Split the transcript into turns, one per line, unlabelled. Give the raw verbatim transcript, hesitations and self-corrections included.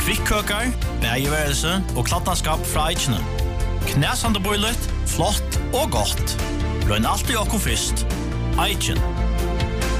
Kvikkøkar, bægeværelse og kladnaskap fra Eichene. Knæsande bøylet, flott og godt. Løgn alltid okkur fyrst. Eichen.